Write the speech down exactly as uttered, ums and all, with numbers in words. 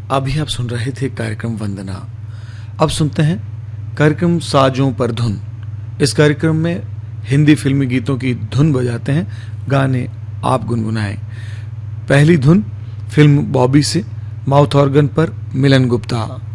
अभी आप सुन रहे थे कार्यक्रम वंदना। अब सुनते हैं कार्यक्रम साजों पर धुन। इस कार्यक्रम में हिंदी फिल्मी गीतों की धुन बजाते हैं, गाने आप गुनगुनाएं। पहली धुन फिल्म बॉबी से, माउथ ऑर्गन पर मिलन गुप्ता।